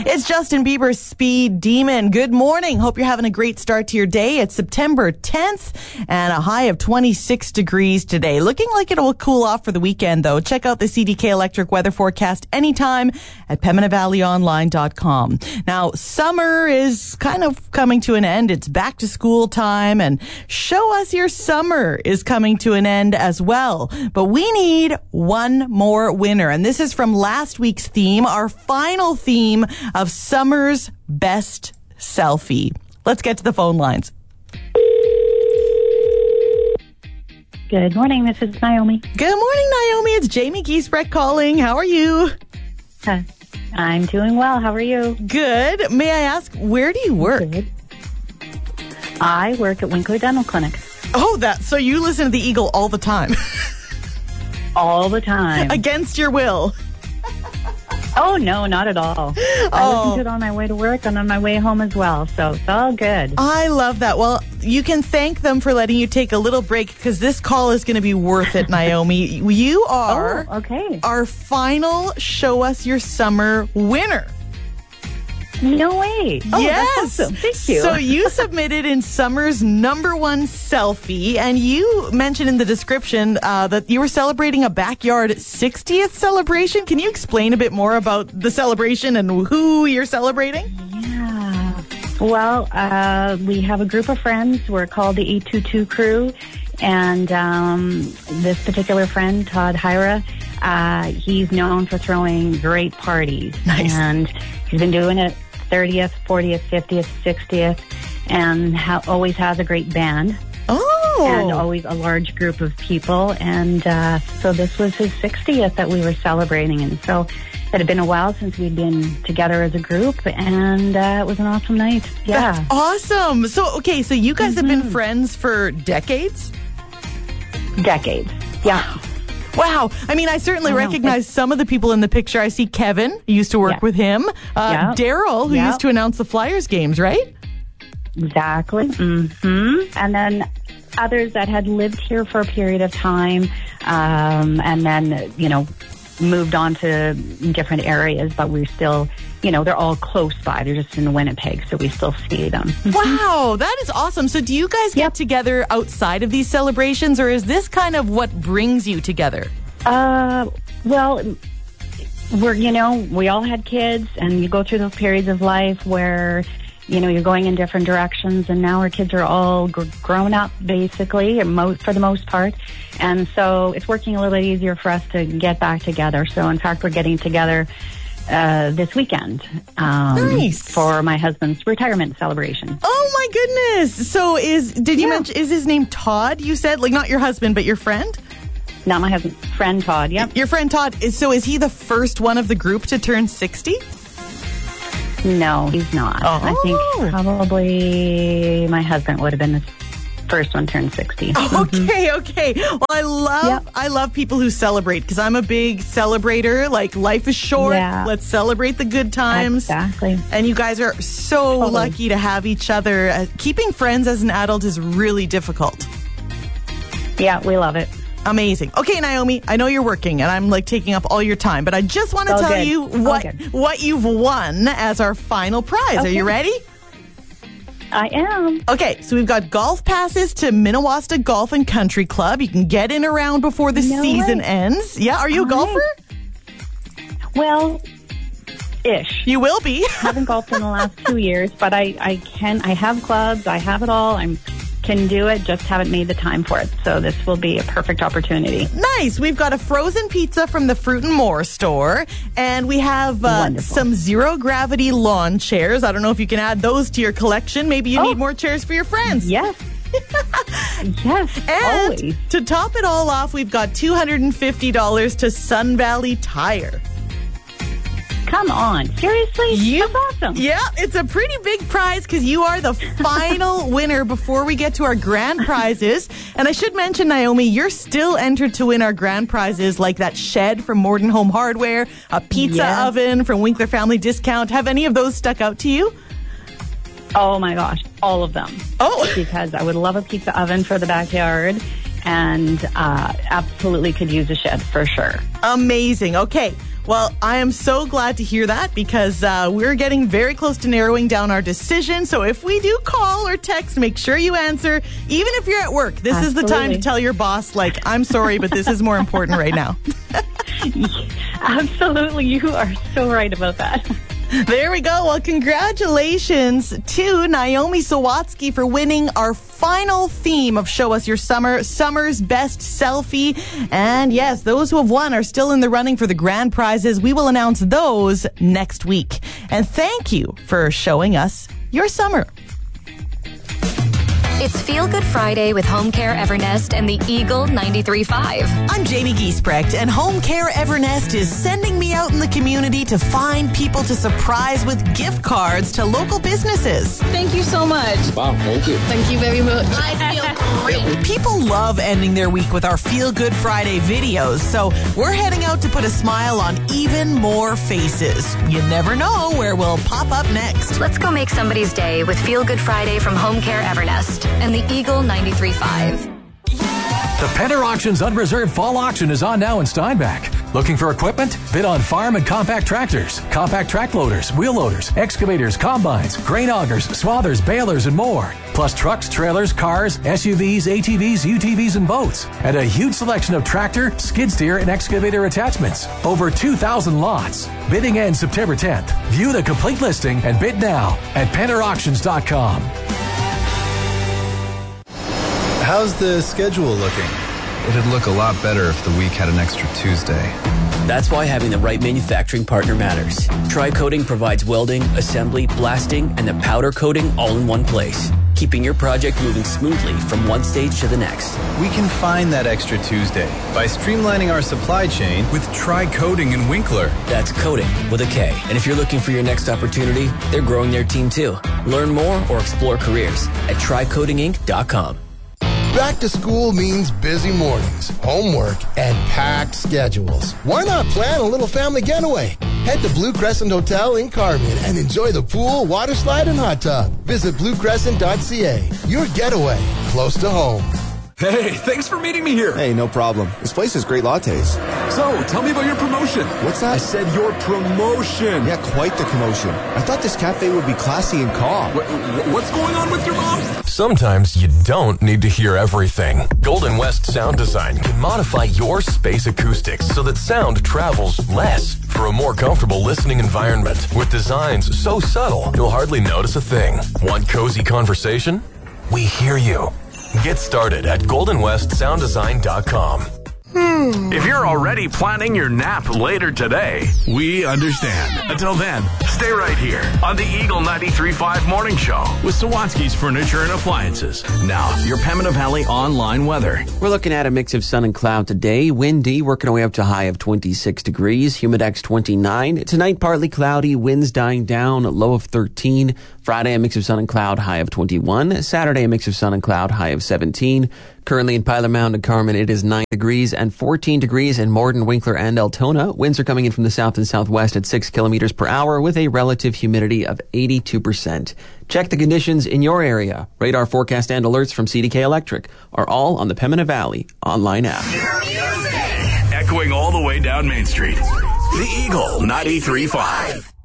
It's Justin Bieber's Speed Demon. Good morning. Hope you're having a great start to your day. It's September 10th and a high of 26 degrees today. Looking like it will cool off for the weekend, though. Check out the CDK Electric weather forecast anytime at PembinaValleyOnline.com. Now, summer is kind of coming to an end. It's back to school time, and Show Us Your Summer is coming to an end as well. But we need one more winner, and this is from last week's theme, our final theme of summer's best selfie. Let's get to the phone lines. Good morning, this is Naomi. Good morning, Naomi. It's Jamie Giesbrecht calling. How are you? I'm doing well. How are you? Good. May I ask, where do you work? Good. I work at Winkler Dental Clinic. Oh, so you listen to the Eagle all the time? All the time. Against your will? Oh, no, not at all. I listen to it on my way to work and on my way home as well, so it's all good. I love that. Well, you can thank them for letting you take a little break because this call is going to be worth it, Naomi. You are our final Show Us Your Summer winner. No way. Oh, yes. That's awesome. Thank you. So you submitted in summer's number one selfie, and you mentioned in the description that you were celebrating a backyard 60th celebration. Can you explain a bit more about the celebration and who you're celebrating? Yeah. Well, we have a group of friends. We're called the 822 Crew, and this particular friend, Todd Hyra, he's known for throwing great parties. Nice. And he's been doing it 30th, 40th, 50th, 60th, and always has a great band. Oh! And always a large group of people. And so this was his 60th that we were celebrating. And so it had been a while since we'd been together as a group, and it was an awesome night. Yeah. That's awesome. So you guys have been friends for decades? Decades, yeah. Wow. I mean, I certainly recognize some of the people in the picture. I see Kevin, you used to work with him. Daryl, who used to announce the Flyers games, right? Exactly. Mm-hmm. And then others that had lived here for a period of time, and then, moved on to different areas, but we're still, they're all close by. They're just in Winnipeg, so we still see them. Wow, that is awesome. So do you guys get together outside of these celebrations, or is this kind of what brings you together? Well, we all had kids, and you go through those periods of life where, you're going in different directions, and now our kids are all grown up, basically, for the most part. And so it's working a little bit easier for us to get back together. So, in fact, we're getting together this weekend for my husband's retirement celebration. Oh, my goodness. So did you mention, is his name Todd, you said? Like, not your husband, but your friend? Not my husband, friend Todd, yep. Your friend Todd. So is he the first one of the group to turn 60? No, he's not. Oh. I think probably my husband would have been the first one turned 60. Okay. Well, I love people who celebrate because I'm a big celebrator. Like, life is short. Yeah. Let's celebrate the good times. Exactly. And you guys are so lucky to have each other. Keeping friends as an adult is really difficult. Yeah, we love it. Amazing. Okay, Naomi, I know you're working and I'm taking up all your time, but I just want to tell you what you've won as our final prize. Okay. Are you ready? I am. Okay, so we've got golf passes to Minnewasta Golf and Country Club. You can get in around before the season ends. Yeah, are you a golfer? Well, ish. You will be. I haven't golfed in the last 2 years, but I have clubs, I have it all. Can do it, just haven't made the time for it. So this will be a perfect opportunity. Nice. We've got a frozen pizza from the Fruit and More store, and we have some zero-gravity lawn chairs. I don't know if you can add those to your collection. Maybe you need more chairs for your friends. Yes. Yes, and always. To top it all off, we've got $250 to Sun Valley Tire. Come on. Seriously? That's awesome. Yeah, it's a pretty big prize because you are the final winner before we get to our grand prizes. And I should mention, Naomi, you're still entered to win our grand prizes like that shed from Morden Home Hardware, a pizza oven from Winkler Family Discount. Have any of those stuck out to you? Oh, my gosh. All of them. Oh. Because I would love a pizza oven for the backyard. and absolutely could use a shed for sure. Amazing. Okay. Well, I am so glad to hear that because we're getting very close to narrowing down our decision. So if we do call or text, make sure you answer. Even if you're at work, this is the time to tell your boss, like, I'm sorry, but this is more important right now. Absolutely. You are so right about that. There we go. Well, congratulations to Naomi Sawatsky for winning our final theme of Show Us Your Summer, Summer's Best Selfie. And yes, those who have won are still in the running for the grand prizes. We will announce those next week. And thank you for showing us your summer. It's Feel Good Friday with Home Care Evernest and the Eagle 93.5. I'm Jamie Giesbrecht, and Home Care Evernest is sending me out in the community to find people to surprise with gift cards to local businesses. Thank you so much. Wow, thank you. Thank you very much. I feel great. People love ending their week with our Feel Good Friday videos, so we're heading out to put a smile on even more faces. You never know where we'll pop up next. Let's go make somebody's day with Feel Good Friday from Home Care Evernest and the Eagle 93.5. The Penner Auctions Unreserved Fall Auction is on now in Steinbach. Looking for equipment? Bid on farm and compact tractors, compact track loaders, wheel loaders, excavators, combines, grain augers, swathers, balers, and more. Plus trucks, trailers, cars, SUVs, ATVs, UTVs, and boats. And a huge selection of tractor, skid steer, and excavator attachments. Over 2,000 lots. Bidding ends September 10th. View the complete listing and bid now at PennerAuctions.com. How's the schedule looking? It'd look a lot better if the week had an extra Tuesday. That's why having the right manufacturing partner matters. Tri-Coating provides welding, assembly, blasting, and the powder coating all in one place, keeping your project moving smoothly from one stage to the next. We can find that extra Tuesday by streamlining our supply chain with Tri-Coating and Winkler. That's coating with a K. And if you're looking for your next opportunity, they're growing their team too. Learn more or explore careers at TriCoatingInc.com. Back to school means busy mornings, homework, and packed schedules. Why not plan a little family getaway? Head to Blue Crescent Hotel in Carmen and enjoy the pool, water slide, and hot tub. Visit bluecrescent.ca. Your getaway, close to home. Hey, thanks for meeting me here. Hey, no problem. This place has great lattes. So, tell me about your promotion. What's that? I said your promotion. Yeah, quite the commotion. I thought this cafe would be classy and calm. What's going on with your mom? Sometimes you don't need to hear everything. Golden West Sound Design can modify your space acoustics so that sound travels less for a more comfortable listening environment. With designs so subtle, you'll hardly notice a thing. Want cozy conversation? We hear you. Get started at goldenwestsounddesign.com. If you're already planning your nap later today, we understand. Until then, stay right here on the Eagle 93.5 Morning Show with Sawatsky's Furniture and Appliances. Now, your Pembina Valley online weather. We're looking at a mix of sun and cloud today. Windy, working our way up to a high of 26 degrees. Humidex 29. Tonight, partly cloudy. Winds dying down. Low of 13. Friday, a mix of sun and cloud. High of 21. Saturday, a mix of sun and cloud. High of 17. Currently in Pilar Mound and Carmen, it is 9 degrees and 14 degrees in Morden, Winkler, and Altona. Winds are coming in from the south and southwest at 6 kilometers per hour with a relative humidity of 82%. Check the conditions in your area. Radar forecast and alerts from CDK Electric are all on the Pembina Valley online app. Echoing all the way down Main Street. The Eagle 93.5.